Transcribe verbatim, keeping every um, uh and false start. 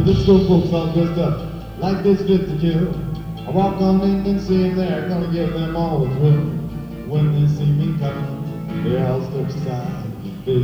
the disco folks all dressed up like this fit to kill. I walk on in and see them there, gonna give them all a thrill. When they see me coming, they all step aside.